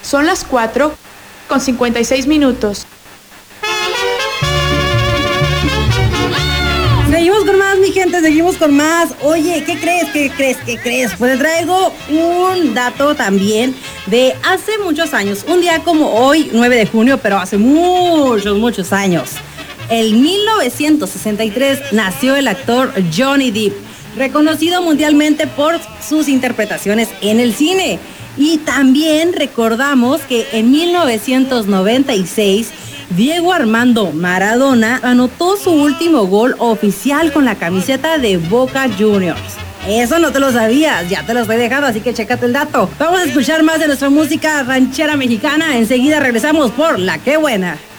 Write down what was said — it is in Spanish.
Son las 4:56. Seguimos con más, mi gente, seguimos con más. Oye, ¿qué crees? Pues te traigo un dato también de hace muchos años. Un día como hoy, 9 de junio, pero hace muchos años. En 1963 nació el actor Johnny Depp, reconocido mundialmente por sus interpretaciones en el cine. Y también recordamos que en 1996 Diego Armando Maradona anotó su último gol oficial con la camiseta de Boca Juniors. Eso no te lo sabías, ya te lo estoy dejando, así que chécate el dato. Vamos a escuchar más de nuestra música ranchera mexicana. Enseguida regresamos por La Qué Buena.